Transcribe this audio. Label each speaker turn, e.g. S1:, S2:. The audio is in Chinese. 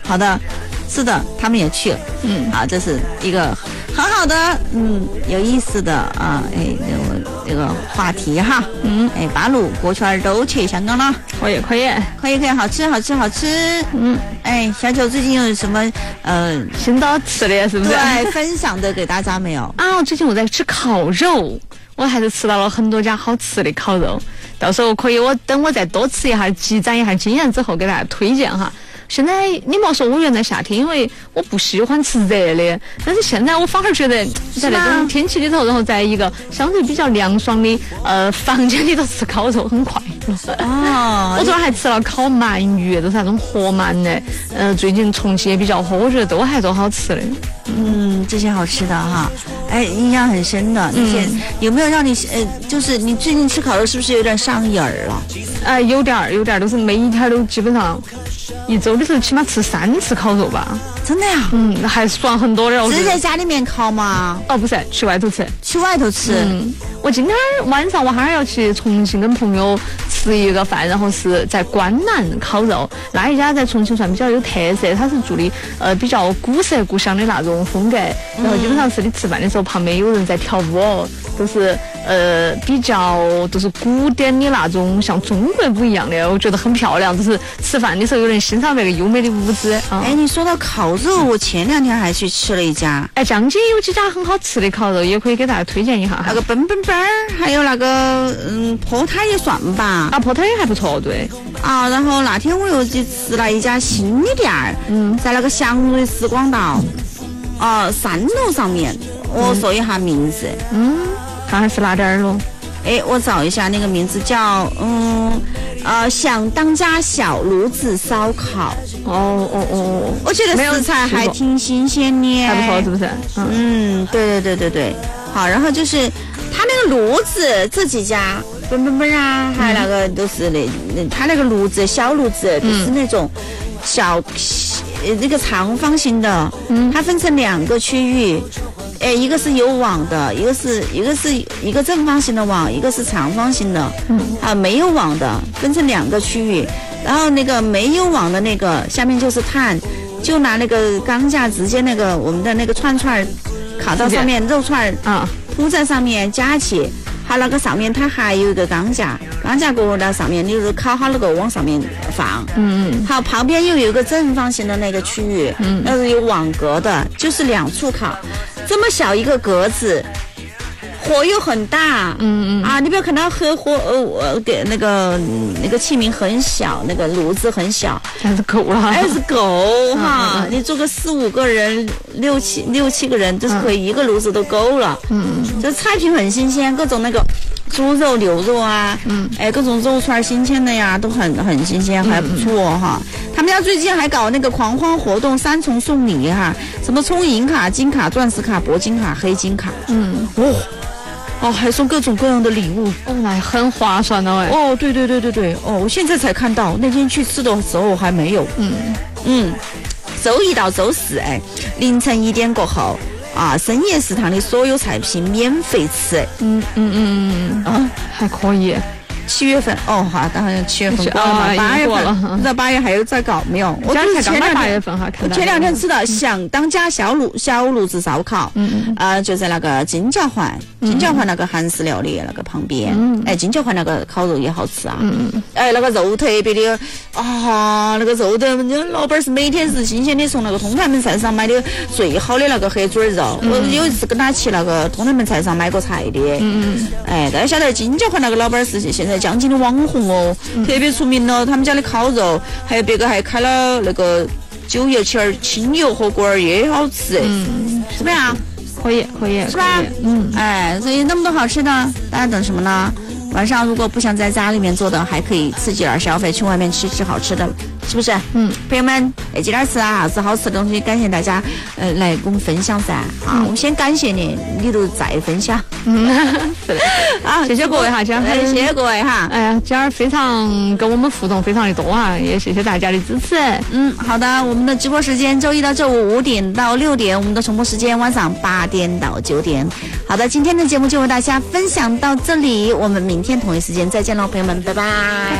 S1: 好的，是的，他们也去了。这是一个很好的，有意思的啊，这个话题哈。八路过圈都去香港了，
S2: 可以，
S1: 好吃。小九最近有什么
S2: 新到吃的是不是？
S1: 对，分享的给大家没有？
S2: 啊，最近我在吃烤肉，我还是吃到了很多家好吃的烤肉，到时候可以等我再多吃一下，积攒一下经验之后给大家推荐哈。现在你莫说我原来夏天，因为我不喜欢吃热的，但是现在我反而觉得在那种天气里头，然后在一个相对比较凉爽的房间里头吃烤肉很快乐。我昨晚还吃了烤鳗鱼，都是那种活鳗的，最近重庆也比较火，我觉得都还都好吃的。
S1: 这些好吃的哈，印象很深的那些，有没有让你就是你最近吃烤肉是不是有点上瘾了？
S2: 有点，都是每一天都基本上一周的时候起码吃3次烤肉吧。
S1: 真的呀？
S2: 还算很多的。
S1: 是在家里面烤吗？
S2: 不是，去外头吃。我今天晚上我还要去重庆跟朋友吃一个饭，然后是在关南烤肉，那一家在重庆算比较有特色，它是做的比较古色古香的那种风格，然后基本上是你吃饭的时候旁边有人在跳舞，都是比较都是古典的那种像中国舞一样的，我觉得很漂亮，就是吃饭的时候有人欣赏那个优美的舞姿。
S1: 你说到烤肉，我前2天还去吃了一家，
S2: 江街有几家很好吃的烤肉，也可以给大家推荐一下。
S1: 那个奔还有那个坡摊也算吧。
S2: 坡摊也还不错，对。
S1: 然后那天我又去吃了一家新的店儿，在那个祥瑞时光道3楼上面，我说一下名字。
S2: 看看是哪点儿咯？
S1: 我找一下那个名字叫想当家小炉子烧烤。我觉得食材还挺新鲜的，
S2: 还不错，是不是？
S1: 对。好，然后就是他那个炉子，这几家奔啊，还有那个都是他那个炉子小炉子都是那种小那个长方形的，它分成2个区域。一个是有网的，一个是一个正方形的网，一个是长方形的，没有网的，分成2个区域。然后那个没有网的那个下面就是炭，就拿那个钢架直接那个我们的那个串烤到上面，肉串铺在上面夹起，它那个上面它还有一个钢架过后到上面就是烤好那个往上面放。好，旁边又有一个正方形的那个区域，那是有网格的，就是2处烤。这么小一个格子，火又很大，你不要看到火给那个器皿很小，那个炉子很小，
S2: 还是够了，
S1: 还是够哈。你做个4-5个人，6-7个人，就是可以一个炉子都够了。这菜品很新鲜，各种那个猪肉、牛肉啊，各种肉串新鲜的呀，都很新鲜，还不错哈。他们家最近还搞那个狂欢活动，3重送礼哈，什么充银卡、金卡、钻石卡、铂金卡、黑金卡，还送各种各样的礼物，
S2: 那很划算的
S1: 对，我现在才看到，那天去吃的时候还没有。周1到周4，凌晨1点过后深夜食堂的所有菜品免费吃。
S2: 还可以。
S1: 7月份好，当然7月份过了嘛，8月份，不知道8月还有在搞没有？我就是前2月份哈，前2天吃的想当家小炉子烧烤，就在那个金角环那个韩式料理那个旁边，金角环那个烤肉也好吃啊，那个肉特别的那个肉的，老板是每天是新鲜的，从那个通泰门菜市场买的最好的那个黑嘴肉，我有一次跟他去那个通泰门菜市场买过菜的，大家晓得金角环那个老板是现在江津的网红特别出名了，他们家的烤肉，还有别个还开了那个9月7日清油火锅也好吃，是不是啊？
S2: 可以，
S1: 是吧？所以那么多好吃的，大家等什么呢？晚上如果不想在家里面做的，还可以刺激点消费，去外面吃好吃的，是不是？朋友们，记得吃啥子好吃的东西，感谢大家来跟我们分享噻。我先感谢你，你都再分享。
S2: 是的。谢谢各位哈，今儿
S1: 谢谢各位哈。
S2: 今儿非常跟我们互动非常的多啊，也谢谢大家的支持。
S1: 好的，我们的直播时间周1到周5 5点到6点，我们的重播时间晚上8点到9点。好的，今天的节目就为大家分享到这里，我们明天同一时间再见喽，朋友们，拜拜。